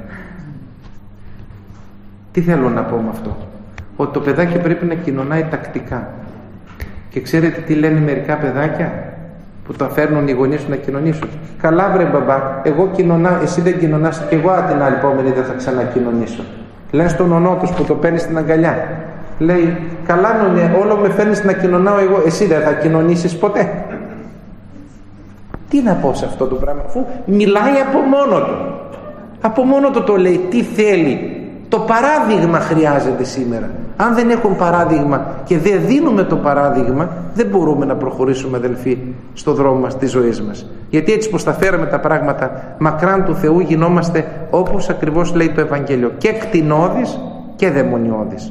Τι θέλω να πω με αυτό? Ότι το παιδάκι πρέπει να κοινωνάει τακτικά. Και ξέρετε τι λένε μερικά παιδάκια που τα φέρνουν οι γονείς του να κοινωνήσουν? Καλά βρε μπαμπά, εγώ κοινωνάω, εσύ δεν κοινωνάς, και εγώ την άλλη επόμενη δεν θα ξανακοινωνήσω. Λένε στον ονό τους που το παίρνει στην αγκαλιά, λέει καλά νονέ, όλο με φέρνεις να κοινωνάω εγώ, εσύ δεν θα κοινωνήσεις ποτέ. Τι να πω σε αυτό το πράγμα, αφού μιλάει από μόνο του, από μόνο του το λέει. Τι θέλει? Το παράδειγμα χρειάζεται σήμερα. Αν δεν έχουν παράδειγμα και δεν δίνουμε το παράδειγμα, δεν μπορούμε να προχωρήσουμε, αδελφοί, στο δρόμο μας, της ζωής μας. Γιατί έτσι πως τα φέραμε τα πράγματα μακράν του Θεού, γινόμαστε όπως ακριβώς λέει το Ευαγγέλιο, και κτηνώδεις και δαιμονιώδεις.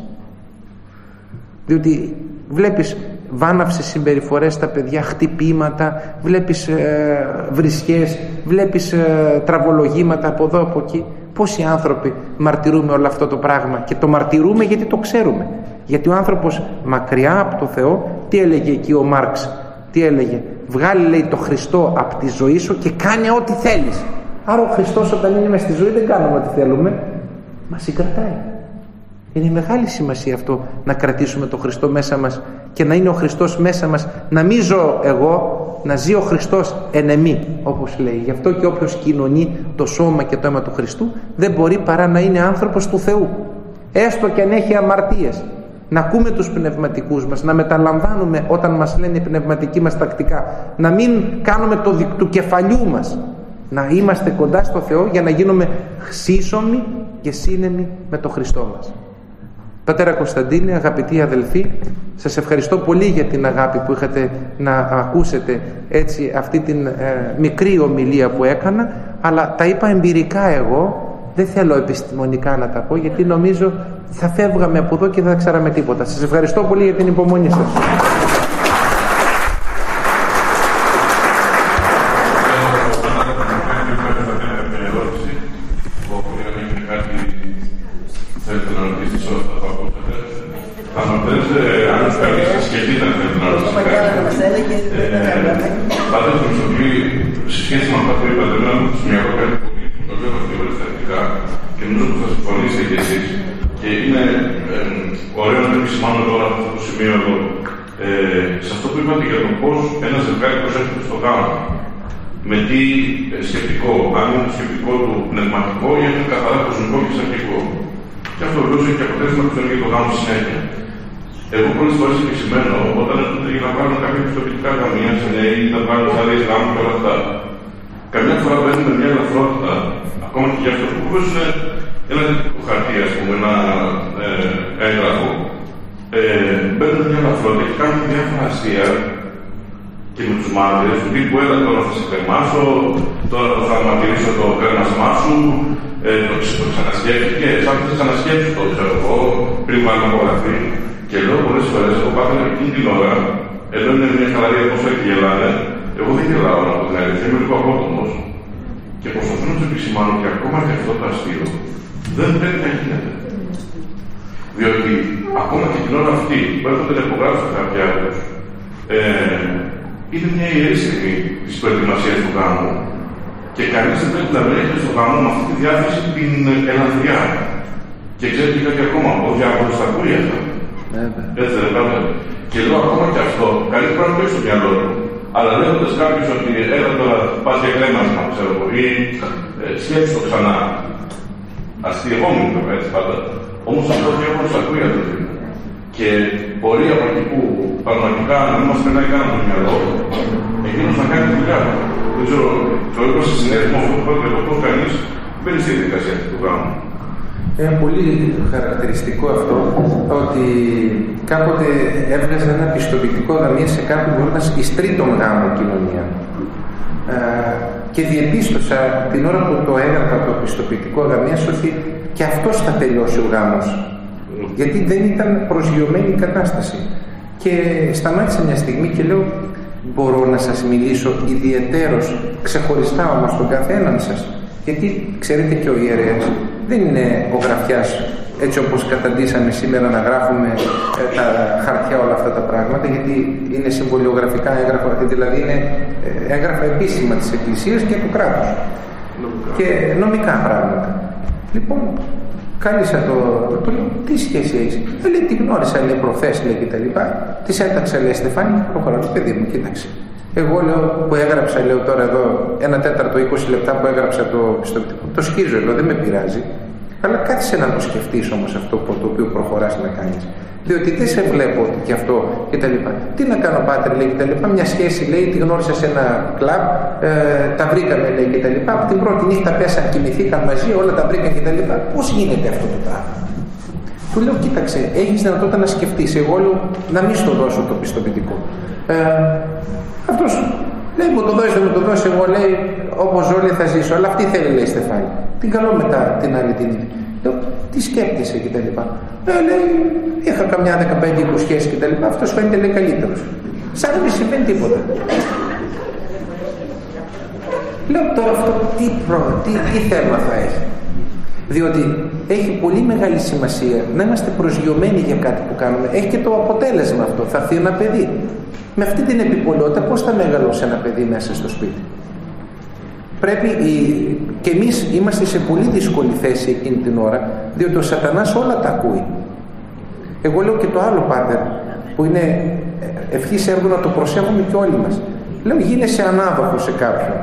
Διότι βλέπεις βάναυσες συμπεριφορές στα παιδιά, χτυπήματα, βλέπεις ε, βρισχές, βλέπεις ε, τραβολογήματα από εδώ από εκεί. Πόσοι άνθρωποι μαρτυρούμε όλο αυτό το πράγμα, και το μαρτυρούμε γιατί το ξέρουμε. Γιατί ο άνθρωπος μακριά από το Θεό, τι έλεγε εκεί ο Μάρξ? Τι έλεγε? Βγάλει, λέει, το Χριστό από τη ζωή σου και κάνε ό,τι θέλεις. Άρα ο Χριστός όταν είναι μες στη ζωή δεν κάνουμε ό,τι θέλουμε, μας συγκρατάει. Είναι μεγάλη σημασία αυτό, να κρατήσουμε τον Χριστό μέσα μας και να είναι ο Χριστός μέσα μας, να μην ζω εγώ, να ζει ο Χριστός εν εμή, όπως λέει. Γι' αυτό και όποιος κοινωνεί το σώμα και το αίμα του Χριστού δεν μπορεί παρά να είναι άνθρωπος του Θεού, έστω και αν έχει αμαρτίες. Να ακούμε τους πνευματικούς μας, να μεταλαμβάνουμε όταν μας λένε οι πνευματικοί μας τακτικά, να μην κάνουμε το δι... του κεφαλιού μας, να είμαστε κοντά στο Θεό για να γίνουμε σύσσωμοι και σύνεμοι με τον Χριστό μας. Πατέρα Κωνσταντίνε, αγαπητοί αδελφοί, σας ευχαριστώ πολύ για την αγάπη που είχατε να ακούσετε έτσι αυτή την ε, μικρή ομιλία που έκανα, αλλά τα είπα εμπειρικά εγώ, δεν θέλω επιστημονικά να τα πω, γιατί νομίζω θα φεύγαμε από εδώ και δεν θα ξέραμε τίποτα. Σας ευχαριστώ πολύ για την υπομονή σας. Σε σχέση με αυτά που είπατε, να μου στο μυαλό κάτι πολύ που το λέω και περιστατικά και νομίζω ότι θα συμφωνήσετε κι εσείς. Και είναι ε, ωραίο να επισημάνω τώρα αυτό το σημείο εδώ. Ε, σε αυτό που είπατε για το πώς ένα ζευγάρι προσέρχεται στο γάμο. Με τι ε, σκεπτικό, αν είναι το σκεπτικό του πνευματικό ή αν είναι καθαρά κοσμικό και σαρκικό. Και αυτό βεβαίως έχει και αποτέλεσμα που θέλει το γάμο στη συνέχεια. Εγώ πολλές φορές επισημαίνω όταν έρχονται για να βάλουν κάποια πιστοποιητικά γαμία σε νέοι ή να βάλουν άδειες γάμου και όλα αυτά. Καμιά φορά παίρνουμε μια ελαφρότητα, ακόμα και για αυτό που είναι ένα δυτικό χαρτί, ας πούμε, ένα ε, έγγραφο. Ε, παίρνουμε μια ελαφρότητα και κάνουμε διάφορα αστεία και με τους μάντρες, του τύπου έλα τώρα θα σε κρεμάσω, τώρα θα μαρτυρήσω το κρέμασμά σου, ε, το, το ξανασκέφτηκε, σαν να ξανασκέφτηκε το ξέρω εγώ, πριν βάλω υπογραφή. Και λέω πολλές φορές, εγώ πάω εκείνη την ώρα, ενώ είναι μια χαλαρή ατμόσφαιρα και γελάνε, εγώ δεν γελάω από την αλήθεια, είμαι λίγο απότομος. Και προσπαθώ να του επισημάνω και ακόμα και αυτό το αστείο δεν πρέπει να γίνεται. Διότι ακόμα και την ώρα αυτή που έρχονται να υπογράψουν τα χαρτιά τους, ε, είναι μια ιερή στιγμή της προετοιμασίας του γάμου. Και κανείς δεν πρέπει να βρέχει στο γάμο με αυτή τη διάθεση την ελαφριά. Και ξέρετε κάτι ακόμα, ο διάβολος τα ακούει αυτά. Έτσι δεν πάμε. Και λέω ακόμα και αυτό, κανείς πρέπει να το έχει στο μυαλό του. Αλλά λέγοντας κάποιος ότι έλα τώρα πας για κρέμασμα, ξέρω εγώ, ή ε, σκέψου το ξανά. Αστειευόμουν τώρα, έτσι πάντα. Όμως αυτό ο διάβολος ακούει αυτό. Και μπορεί από εκεί που πραγματικά να μην μας περνάει καν από το μυαλό, εκείνος να κάνει τη δουλειά του. Δεν ξέρω, το είπα στη συνέχεια μου αυτό που είπα για το πώς κανείς μπαίνει στη διαδικασία του γάμου. Είναι πολύ χαρακτηριστικό αυτό ότι κάποτε έβγαζε ένα πιστοποιητικό γαμία σε κάποιον που μπορεί να σκιστρεί τον γάμο κοινωνία. Ε, και διεπίστωσα την ώρα που το έγραφα το πιστοποιητικό γαμία ότι και αυτός θα τελειώσει ο γάμος. Γιατί δεν ήταν προσγειωμένη η κατάσταση. Και σταμάτησα μια στιγμή και λέω, μπορώ να σας μιλήσω ιδιαιτέρως, ξεχωριστά όμως τον καθέναν σας. Γιατί ξέρετε και ο ιερέας δεν είναι ο γραφιάς έτσι όπως καταντήσαμε σήμερα να γράφουμε ε, τα χαρτιά όλα αυτά τα πράγματα, γιατί είναι συμβολιογραφικά έγγραφα, δηλαδή είναι ε, έγγραφα επίσημα της Εκκλησίας και του κράτους νομικά. Και νομικά πράγματα. Λοιπόν, κάλεσα το, το λέω, τι σχέση έχεις? Ε, λέει, τη γνώρισα, λέει, προχθές, λέει, και τα λοιπά. Της έταξα, λέει, Στεφάνη, προχωράω, παιδί μου, κοίταξε. Εγώ λέω που έγραψα, λέω τώρα εδώ, ένα τέταρτο, είκοσι λεπτά που έγραψα το πιστοποιητικό. Το σκίζω, λέω, δεν με πειράζει. Αλλά κάθισε να το σκεφτείς όμως αυτό που, το οποίο προχωράς να κάνεις. Διότι δεν σε βλέπω και αυτό και τα λοιπά. Τι να κάνω, πάτερ, λέει, και τα λοιπά. Μια σχέση, λέει, τη γνώρισα σε ένα κλαμπ, ε, τα βρήκαμε, λέει, και τα λοιπά. Από την πρώτη νύχτα πέσαν, κοιμηθήκαν μαζί, όλα τα βρήκαν και τα λοιπά. Πώς γίνεται αυτό το πράγμα? Του λέω, κοίταξε, έχεις δυνατότητα να σκεφτείς. Εγώ λέω, να μην στο δώσω το πιστοποιητικό. Ε, αυτός λέει, μου το δώσει, δεν μου το δώσει. Εγώ, λέει, όπως όλοι θα ζήσω. Αλλά αυτή θέλει, λέει, Στεφάνη. Την καλώ μετά την άλλη την νύχτα. Λέω, τι σκέπτεσαι και τα λοιπά. Ε, λέει, είχα καμιά δεκαπέντε είκοσι σχέσεις και τα λοιπά. Αυτός φαίνεται, λέει, καλύτερος. Σαν να μην συμβαίνει τίποτα. Λέω τώρα αυτό τι, προ, τι, τι θέμα θα έχει. Διότι έχει πολύ μεγάλη σημασία να είμαστε προσγειωμένοι για κάτι που κάνουμε. Έχει και το αποτέλεσμα αυτό. Θα έρθει ένα παιδί. Με αυτή την επιπολαιότητα πώς θα μεγαλώσει ένα παιδί μέσα στο σπίτι? πρέπει, και εμείς είμαστε σε πολύ δύσκολη θέση εκείνη την ώρα, διότι ο σατανάς όλα τα ακούει. Εγώ λέω και το άλλο, πάτερ, που είναι ευχής έργο να το προσέχουμε και όλοι μας. Λέω, γίνεσαι ανάδοχο σε κάποιον.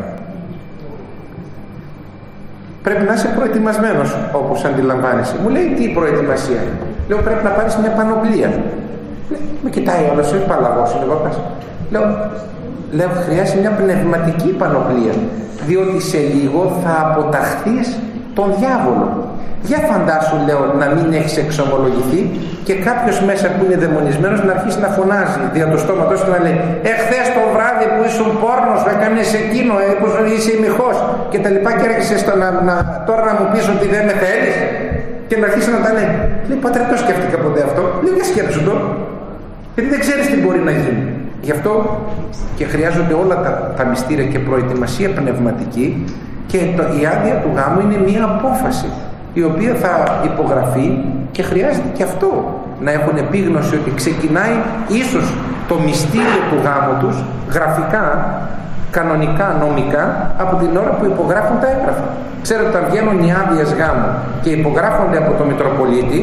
Πρέπει να είσαι προετοιμασμένος, όπως αντιλαμβάνεσαι. Μου λέει, τι προετοιμασία? Λέω, πρέπει να πάρεις μια πανοπλία. Λέει, με κοιτάει όλος, όχι παλαβός, είναι εγώ. Λέω, λέω, χρειάζεται μια πνευματική πανοπλία, διότι σε λίγο θα αποταχθείς τον διάβολο. Για φαντάσου, λέω, να μην έχεις εξομολογηθεί και κάποιος μέσα που είναι δαιμονισμένος να αρχίσει να φωνάζει δια το στόματος και να λέει, εχθές το βράδυ που ήσουν πόρνος, έκανες εκείνο, όπως είσαι ημιχός και τα λοιπά, και έρχεσαι στο να, να, τώρα να μου πεις ότι δεν με θέλεις, και να αρχίσει να τα λέει. Λέει, πατέρα, το σκέφτηκα ποτέ αυτό. Λέει, για σκέψου το, γιατί δεν ξέρεις τι μπορεί να γίνει. Γι' αυτό και χρειάζονται όλα τα, τα μυστήρια και προετοιμασία πνευματική, και το, η άδεια του γάμου είναι μία απόφαση η οποία θα υπογραφεί, και χρειάζεται και αυτό να έχουν επίγνωση ότι ξεκινάει ίσως το μυστήριο του γάμου τους γραφικά, κανονικά, νομικά, από την ώρα που υπογράφουν τα έγγραφα. Ξέρετε, όταν βγαίνουν οι άδειες γάμου και υπογράφονται από τον Μητροπολίτη,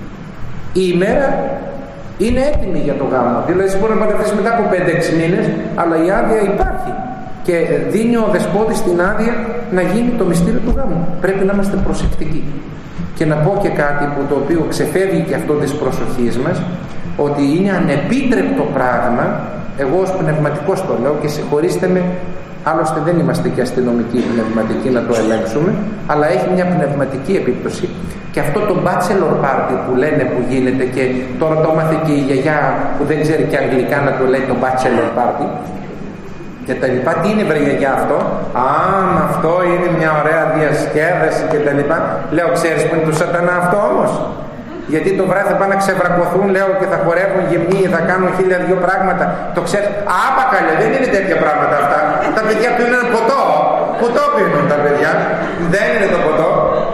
η ημέρα είναι έτοιμη για το γάμο. Δηλαδή μπορεί να παντρευτείς μετά από πέντε έξι μήνες, αλλά η άδεια υπάρχει και δίνει ο δεσπότης την άδεια να γίνει το μυστήριο του γάμου. Πρέπει να είμαστε προσεκτικοί. Και να πω και κάτι που το οποίο ξεφεύγει και αυτό της προσοχής μας, ότι είναι ανεπίτρεπτο πράγμα, εγώ ως πνευματικός το λέω και συγχωρήστε με, άλλωστε δεν είμαστε και αστυνομικοί πνευματικοί να το ελέγξουμε, αλλά έχει μια πνευματική επίπτωση. Και αυτό το bachelor party που λένε που γίνεται, και τώρα το έμαθε και η γιαγιά που δεν ξέρει και αγγλικά να το λέει το bachelor party και τα λοιπά. Τι είναι, βρε γιαγιά, αυτό? Α, αυτό είναι μια ωραία διασκέδαση και τα λοιπά. Λέω, ξέρεις που είναι του σατανά αυτό όμως? Γιατί το βράδυ θα πάνε να ξεβρακωθούν, λέω, και θα χορεύουν γυμνοί, θα κάνουν χίλια δυο πράγματα. Το ξέρεις? Άπα καλέ, δεν είναι τέτοια πράγματα αυτά. Τα παιδιά πίνουν ποτό. Ποτό πίνουν τα παιδιά. Δεν είναι το ποτό.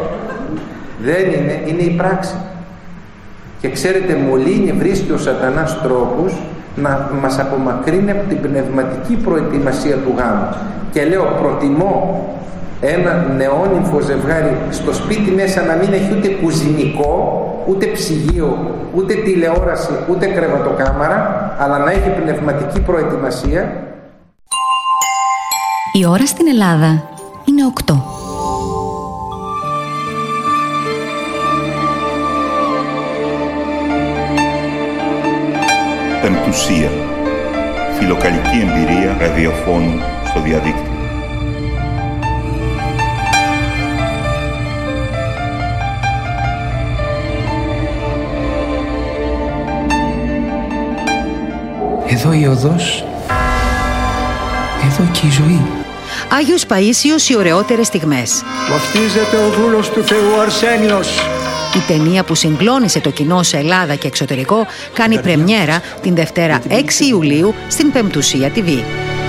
Δεν είναι, είναι η πράξη. Και ξέρετε, μολύνει, βρίσκει ο σατανάς τρόπους να μας απομακρύνει από την πνευματική προετοιμασία του γάμου. Και λέω, προτιμώ ένα νεόνυμφο ζευγάρι στο σπίτι μέσα να μην έχει ούτε κουζινικό, ούτε ψυγείο, ούτε τηλεόραση, ούτε κρεβατοκάμαρα, αλλά να έχει πνευματική προετοιμασία. Η ώρα στην Ελλάδα είναι οκτώ. Πεμπτουσία. Φιλοκαλική εμπειρία ραδιοφώνου στο διαδίκτυο. Εδώ η οδός, εδώ και η ζωή. Άγιος Παΐσιος, οι ωραιότερες στιγμές. Βαφτίζεται ο δούλος του Θεού Αρσένιος. Η ταινία που συγκλώνησε το κοινό σε Ελλάδα και εξωτερικό κάνει πρεμιέρα την Δευτέρα έξι Ιουλίου στην Πεμπτουσία τι βι.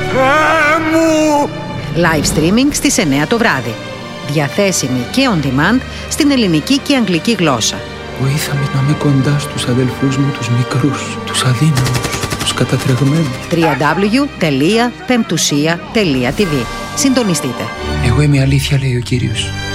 Live streaming στις εννιά το βράδυ. Διαθέσιμη και on demand στην ελληνική και αγγλική γλώσσα. Βοήθαμε να είμαι κοντά στους αδελφούς μου, τους μικρούς, τους αδύναμους, τους κατατρεγμένους. double-u double-u double-u τελεία πεμπτουσία τελεία τι βι. Συντονιστείτε. Εγώ είμαι η αλήθεια, λέει ο Κύριος.